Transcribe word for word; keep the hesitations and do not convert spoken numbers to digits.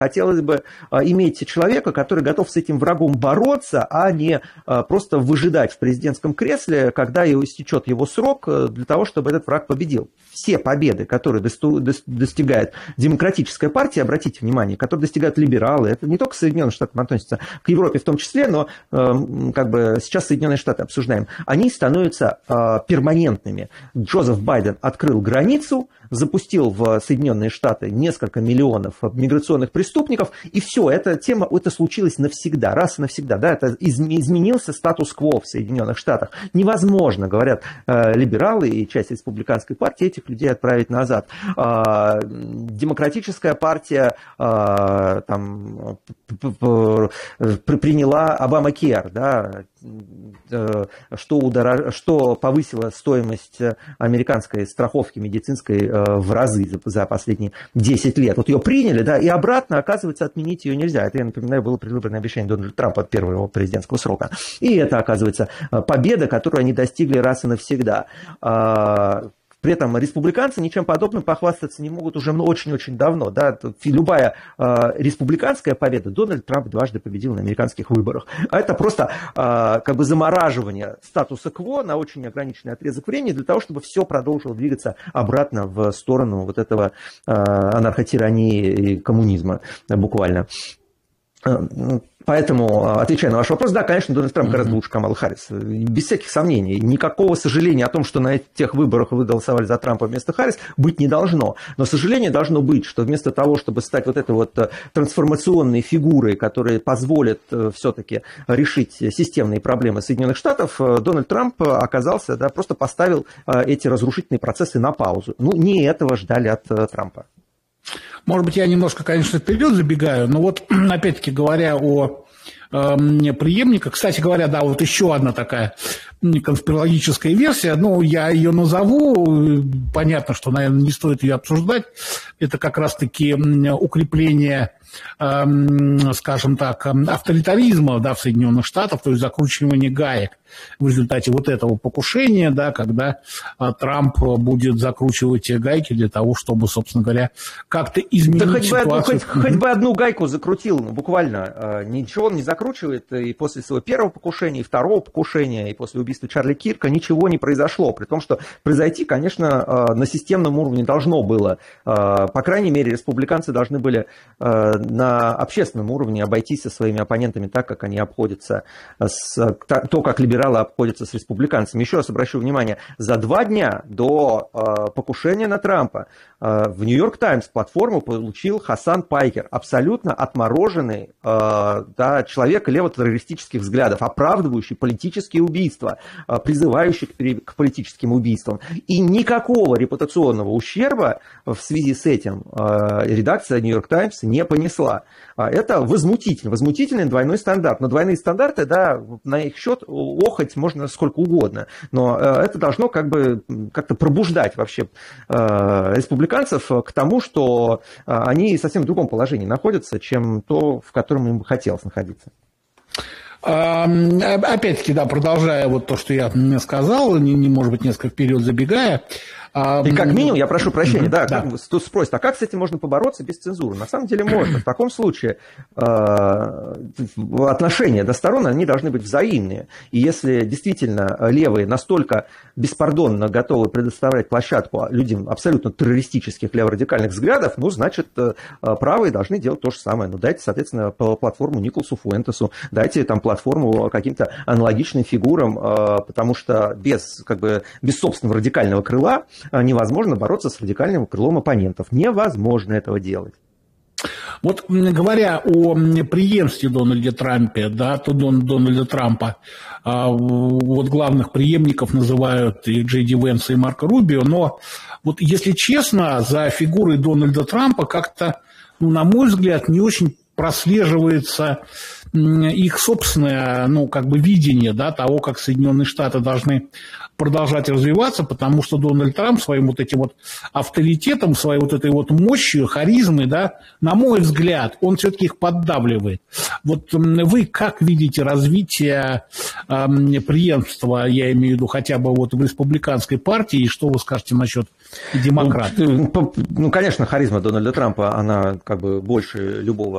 Хотелось бы иметь человека, который готов с этим врагом бороться, а не просто выжидать в президентском кресле, когда истечет его срок, для того, чтобы этот враг победил. Все победы, которые достигает демократическая партия, обратите внимание, которые достигают либералы, это не только к Соединенным Штатам относится, к Европе в том числе, но как бы сейчас Соединенные Штаты обсуждаем, они становятся перманентными. Джозеф Байден открыл границу, запустил в Соединенные Штаты несколько миллионов миграционных преступников, и все, эта тема, это случилось навсегда, раз и навсегда, да, это изменился статус-кво в Соединенных Штатах. Невозможно, говорят э, либералы и часть республиканской партии, этих людей отправить назад. Э, демократическая партия э, там, приняла Обама-Кер, да, что, удорож... что повысило стоимость американской страховки медицинской в разы за последние десять лет. Вот ее приняли, да, и обратно, оказывается, отменить ее нельзя. Это, я напоминаю, было предвыборное обещание Дональда Трампа от первого его президентского срока. И это, оказывается, победа, которую они достигли раз и навсегда. При этом республиканцы ничем подобным похвастаться не могут уже очень-очень давно. Да? Любая э, республиканская победа, Дональд Трамп дважды победил на американских выборах. А это просто э, как бы замораживание статуса кво на очень ограниченный отрезок времени для того, чтобы все продолжило двигаться обратно в сторону вот этого э, анархотирании и коммунизма, буквально. Поэтому, отвечая на ваш вопрос, да, конечно, Дональд Трамп гораздо лучше Камалы Харрис. Без всяких сомнений. Никакого сожаления о том, что на тех выборах вы голосовали за Трампа вместо Харрис, быть не должно. Но сожаление должно быть, что вместо того, чтобы стать вот этой вот трансформационной фигурой, которая позволит все-таки решить системные проблемы Соединенных Штатов, Дональд Трамп оказался, да, просто поставил эти разрушительные процессы на паузу. Ну, не этого ждали от Трампа. Может быть, я немножко, конечно, вперед забегаю, но вот, опять-таки, говоря о э, преемниках, кстати говоря, да, вот еще одна такая конспирологическая версия, ну, я ее назову, понятно, что, наверное, не стоит ее обсуждать, это как раз-таки укрепление, э, скажем так, авторитаризма, да, в Соединенных Штатах, то есть закручивание гаек в результате вот этого покушения, да, когда Трамп будет закручивать гайки для того, чтобы, собственно говоря, как-то изменить да хоть ситуацию. Бы одну, хоть, хоть бы одну гайку закрутил, ну, буквально. Ничего он не закручивает, и после своего первого покушения, и второго покушения, и после убийства Чарли Кирка ничего не произошло. При том, что произойти, конечно, на системном уровне должно было. По крайней мере, республиканцы должны были на общественном уровне обойтись со своими оппонентами так, как они обходятся, с, то, как либералы обходятся с республиканцами. Еще раз обращу внимание, за два дня до э, покушения на Трампа э, в Нью-Йорк Таймс платформу получил Хасан Пайкер, абсолютно отмороженный э, да, человек левотеррористических взглядов, оправдывающий политические убийства, э, призывающий к, к политическим убийствам. И никакого репутационного ущерба в связи с этим э, редакция Нью-Йорк Таймс не понесла. Это возмутительно, возмутительный двойной стандарт. Но двойные стандарты, да, на их счет охоть можно сколько угодно, но это должно как бы как-то пробуждать вообще республиканцев к тому, что они совсем в другом положении находятся, чем то, в котором им бы хотелось находиться. Опять-таки, да, продолжая вот то, что я сказал, не, не может быть, несколько вперед забегая. И как минимум, я прошу прощения, да, да. Как, тут спросят, а как с этим можно побороться без цензуры? На самом деле можно. В таком случае э, отношения до сторон, они должны быть взаимные. И если действительно левые настолько беспардонно готовы предоставлять площадку людям абсолютно террористических леворадикальных взглядов, ну, значит, правые должны делать то же самое. Ну, дайте, соответственно, платформу Николасу Фуэнтесу, дайте там платформу каким-то аналогичным фигурам, э, потому что без, как бы, без собственного радикального крыла невозможно бороться с радикальным крылом оппонентов. Невозможно этого делать. Вот говоря о преемстве Дональда Трампа, да, то Дон, Дональда Трампа, вот главных преемников называют и Джей Ди Венса, и Марко Рубио, но вот если честно, за фигурой Дональда Трампа как-то, ну, на мой взгляд, не очень прослеживается их собственное, ну, как бы видение, да, того, как Соединенные Штаты должны продолжать развиваться, потому что Дональд Трамп своим вот этим вот авторитетом, своей вот этой вот мощью, харизмой, да, на мой взгляд, он все-таки их поддавливает. Вот вы как видите развитие э, преемства, я имею в виду хотя бы вот в республиканской партии, и что вы скажете насчет демократов? Ну, ну, конечно, харизма Дональда Трампа, она как бы больше любого